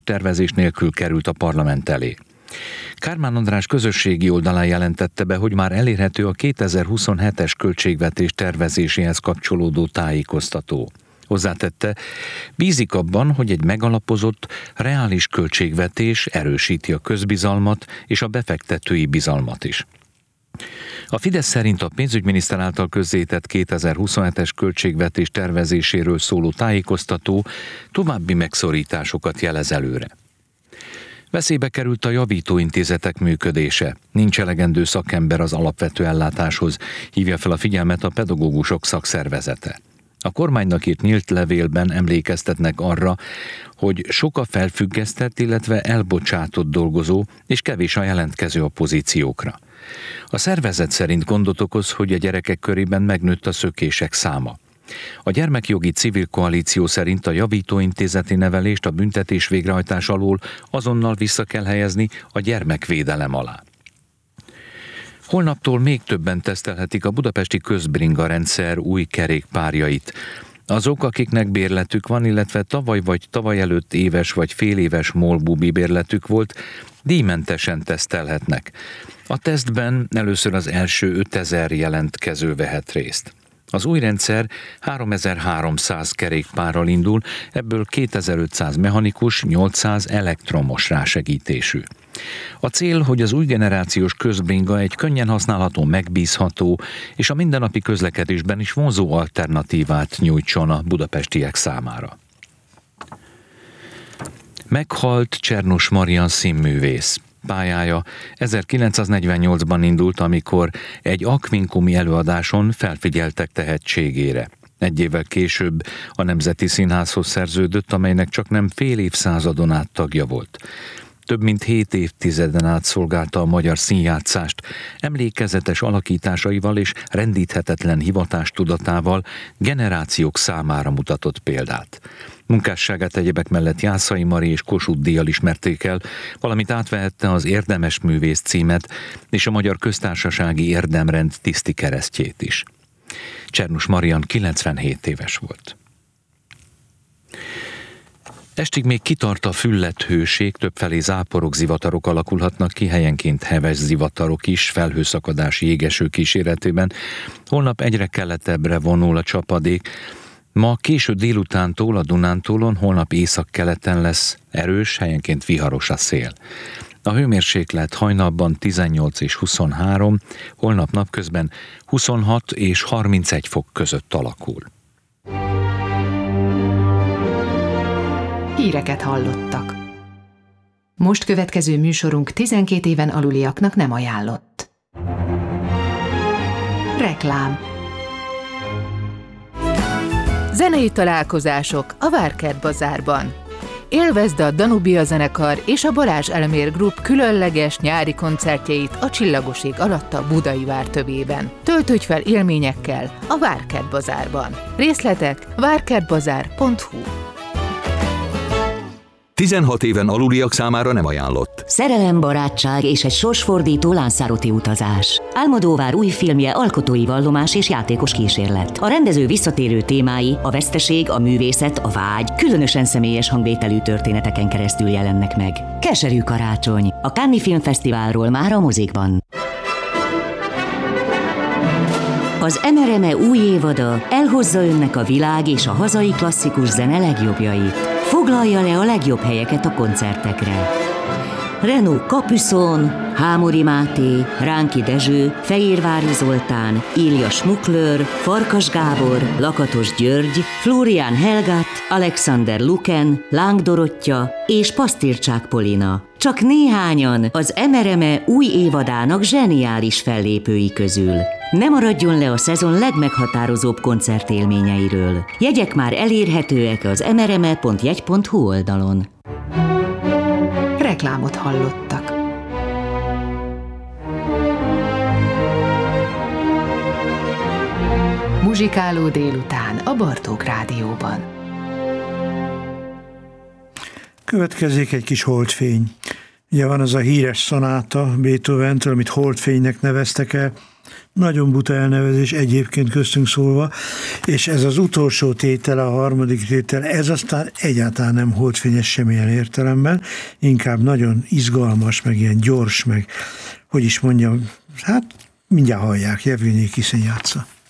tervezés nélkül került a parlament elé. Kármán András közösségi oldalán jelentette be, hogy már elérhető a 2027-es költségvetés tervezéséhez kapcsolódó tájékoztató. Hozzátette, bízik abban, hogy egy megalapozott, reális költségvetés erősíti a közbizalmat és a befektetői bizalmat is. A Fidesz szerint a pénzügyminiszter által közzétett 2027-es költségvetés tervezéséről szóló tájékoztató további megszorításokat jelez előre. Veszélybe került a javítóintézetek működése. Nincs elegendő szakember az alapvető ellátáshoz, hívja fel a figyelmet a pedagógusok szakszervezete. A kormánynak írt nyílt levélben emlékeztetnek arra, hogy sok a felfüggesztett, illetve elbocsátott dolgozó, és kevés a jelentkező a pozíciókra. A szervezet szerint gondot okoz, hogy a gyerekek körében megnőtt a szökések száma. A Gyermekjogi Civil Koalíció szerint a javítóintézeti nevelést a büntetés végrehajtás alól azonnal vissza kell helyezni a gyermekvédelem alá. Holnaptól még többen tesztelhetik a budapesti közbringa rendszer új kerékpárjait. Azok, akiknek bérletük van, illetve tavaly vagy tavaly előtt éves vagy féléves MOL-bubi bérletük volt, díjmentesen tesztelhetnek. A tesztben először az első 5000 jelentkező vehet részt. Az új rendszer 3300 kerékpárral indul, ebből 2500 mechanikus, 800 elektromos rásegítésű. A cél, hogy az új generációs közbringa egy könnyen használható, megbízható és a mindennapi közlekedésben is vonzó alternatívát nyújtson a budapestiek számára. Meghalt Csernus Marian színművész. Pályája 1948-ban indult, amikor egy akvinkumi előadáson felfigyeltek tehetségére. Egy évvel később a Nemzeti Színházhoz szerződött, amelynek csak nem fél évszázadon át tagja volt. Több mint 7 évtizeden át szolgálta a magyar színjátszást, emlékezetes alakításaival és rendíthetetlen hivatástudatával generációk számára mutatott példát. Munkásságát egyebek mellett Jászai Mari és Kossuth díjjal ismerték el, valamint átvehette az Érdemes művész címet és a Magyar Köztársasági Érdemrend tiszti keresztjét is. Csernus Marian 97 éves volt. Estig még kitart a füllett hőség, többfelé záporok, zivatarok alakulhatnak ki, helyenként heves zivatarok is, felhőszakadás, jégeső kíséretében. Holnap egyre keletebbre vonul a csapadék. Ma késő délutántól a Dunántúlon, holnap északkeleten lesz erős, helyenként viharos a szél. A hőmérséklet hajnalban 18 és 23, holnap napközben 26 és 31 fok között alakul. Híreket hallottak. Most következő műsorunk 12 éven aluliaknak nem ajánlott. Reklám. Zenei találkozások a Várkert Bazárban. Élvezd a Danubia zenekar és a Balázs Elmér Group különleges nyári koncertjeit a Csillagos ég alatt a Budai Vár tövében. Töltődj fel élményekkel a Várkert Bazárban. Részletek várkertbazár.hu. 16 éven aluliak számára nem ajánlott. Szerelem, barátság és egy sorsfordító Lanzarote utazás. Almodóvár új filmje alkotói vallomás és játékos kísérlet. A rendező visszatérő témái, a veszteség, a művészet, a vágy, különösen személyes hangvételű történeteken keresztül jelennek meg. Keserű karácsony. A Cannes Filmfesztiválról már a mozikban. Az MRME új évada elhozza önnek a világ és a hazai klasszikus zene legjobbjait. Foglalja le a legjobb helyeket a koncertekre. Renaud Capuçon, Hámori Máté, Ránki Dezső, Fehérvári Zoltán, Ilja Schmuckler, Farkas Gábor, Lakatos György, Florian Helgat, Alexander Luken, Láng Dorottya és Pasztircsák Polina. Csak néhányan az MRME új évadának zseniális fellépői közül. Ne maradjon le a szezon legmeghatározóbb koncertélményeiről. Jegyek már elérhetőek az mrme.jegy.hu oldalon. Reklámot hallottak. Muzsikáló délután a Bartók Rádióban. Következik egy kis holdfény. Ugye van az a híres szonáta Beethoventől, amit holdfénynek neveztek el. Nagyon buta elnevezés egyébként köztünk szólva, és ez az utolsó tétel, a harmadik tétel, ez aztán egyáltalán nem holdfényes semmilyen értelemben, inkább nagyon izgalmas, meg ilyen gyors, meg hogy is mondjam, hát mindjárt hallják, Jevgenyi Kiszen játsza.